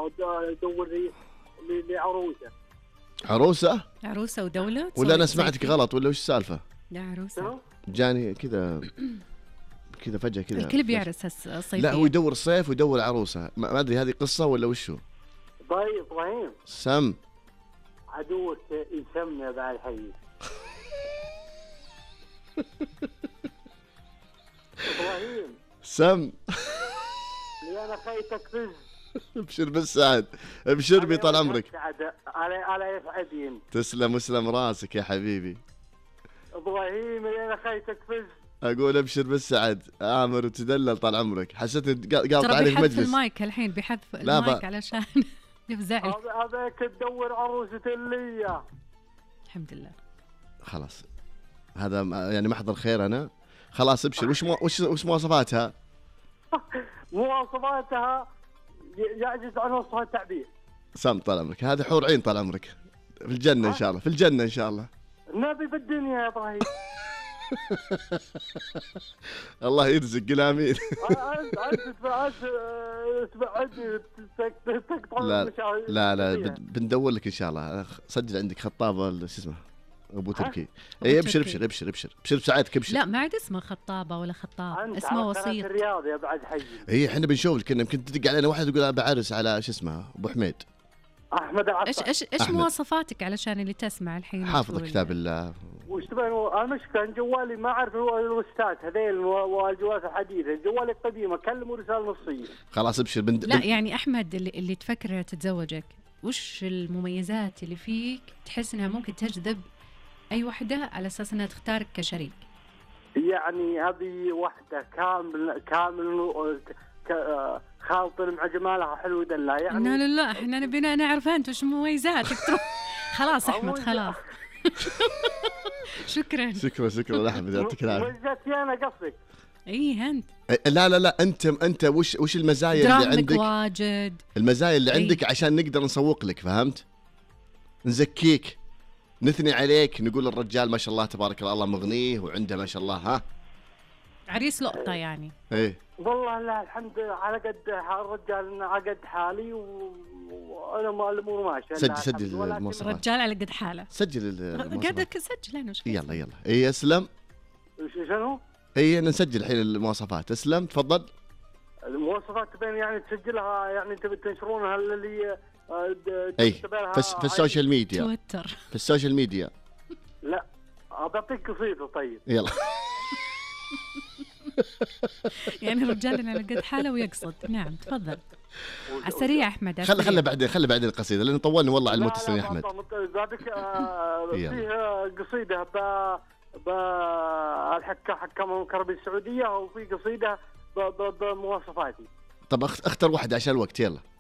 ادور لعروسه. عروسه ودوله ولا انا سمعتك غلط ولا وش السالفه؟ لا عروسه جاني كذا فجاه كذا. الكل بيعرس الصيفيه. لا هو يدور صيف ويدور عروسه، ما ادري هذه قصه ولا وشو. طيب ابراهيم سم عدوك يسمنا بعد حي. ابراهيم سم اللي انا خايتك فز. ابشر بالسعد، ابشر بي طال عمرك. على يسعدين. تسلم راسك يا حبيبي. ابراهيم اللي انا خايتك فز. اقول ابشر بالسعد، امر وتدلل طال عمرك. حسيت قاطع عليك مجلس. بيحذف المايك الحين، بيحذف المايك علشان يفزعك. هذاك تدور عروسة اللي. الحمد لله خلاص هذا يعني محضر خير. انا خلاص ابشر. وش مواصفاتها؟ مواصفاتها يعجز عن وصفها التعبير. سم طال عمرك، هذا حور عين طال عمرك، في الجنة إن شاء الله، في الجنة إن شاء الله. نبي في الدنيا يا إبراهيم. الله يرزق، قل آمين. لا بندور لك إن شاء الله. سجل عندك خطابة شو اسمه أبو تركي. إيه ابشر بساعتك ابشر. لا ما عاد اسمه خطابة ولا خطاب، اسمه وسيط. الرياض يا بعد حي. إيه إحنا بنشوف لك، يمكن تدق علينا واحد يقول أنا بعرس على شو اسمه أبو حميد. أحمد العطار. إيش مواصفاتك علشان اللي تسمع الحين؟ حافظ كتاب الله. وش تبين؟ المشكلة إن جوالي ما أعرف الوستات هذيل والجوالات الحديثة، جوالي القديمة كلموا رسالة نصية. خلاص ابشر لا يعني أحمد اللي تفكر تتزوجك، وش المميزات اللي فيك تحس إنها ممكن تجذب أي وحدة على أساس إنها تختارك كشريك؟ يعني هذه وحدة كامل خالطين مع جمالها حلو دلها يعني. لا احنا نبينا نعرف انت وش مميزاتك. خلاص احمد خلاص. شكرا احمد يعطيك العافيه. مميزاتي انا قصدك؟ ايه انت. لا انت وش المزايا اللي عندك؟ واجد المزايا اللي عندك عشان نقدر نسوق لك، فهمت؟ نزكيك، نثني عليك، نقول الرجال ما شاء الله تبارك الله مغنيه وعنده ما شاء الله. ها عريس لقطة يعني. ايه والله لا الحمد لله على قد الرجال، على قد حالي وانا ما الامور ماشيه. سجل المواصفات. الرجال على قد حاله. سجل المواصفات. قاعدك سجل انا وش. يلا ايه اسلم. شنو؟ ايه نسجل الحين المواصفات. اسلم تفضل. المواصفات تبين يعني تسجلها، يعني تبي تنشرونها اللي اي في السوشيال ميديا. تويتر. في السوشيال ميديا. لا بعطيك قصيده. طيب يلا. يعني الرجال اللي على قد حاله ويقصد. نعم تفضل. على السريع احمد. خلي بعدين القصيده لان طولنا والله على المتصل يا احمد. بعدك فيه قصيده حكم كربي السعوديه، وفي قصيده بمواصفاتي. طب اختر واحده عشان الوقت. يلا